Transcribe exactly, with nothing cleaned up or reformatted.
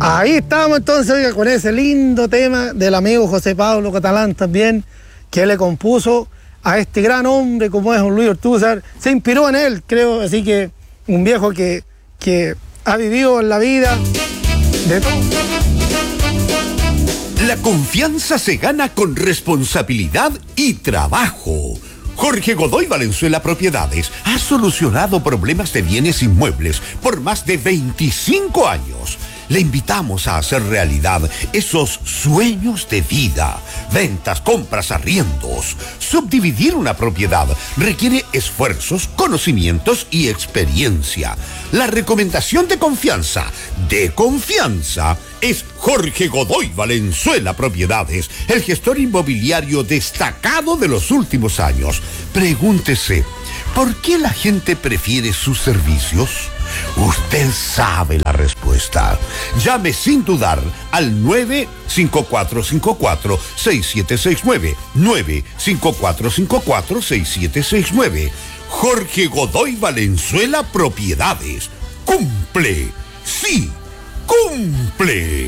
Ahí estamos entonces, oiga, con ese lindo tema del amigo José Pablo Catalán también, que le compuso a este gran hombre como es Luis Ortúzar. Se inspiró en él, creo, así que un viejo que, que ha vivido en la vida de todo. La confianza se gana con responsabilidad y trabajo. Jorge Godoy Valenzuela Propiedades ha solucionado problemas de bienes inmuebles por más de veinticinco años. Le invitamos a hacer realidad esos sueños de vida. Ventas, compras, arriendos. Subdividir una propiedad requiere esfuerzos, conocimientos y experiencia. La recomendación de confianza, de confianza, es Jorge Godoy Valenzuela Propiedades, el gestor inmobiliario destacado de los últimos años. Pregúntese, ¿por qué la gente prefiere sus servicios? Usted sabe la respuesta. Llame sin dudar al nueve cinco cuatro cinco cuatro seis siete seis nueve, nueve cinco cuatro cinco cuatro seis siete seis nueve. Jorge Godoy Valenzuela Propiedades. ¡Cumple! ¡Sí! ¡Cumple!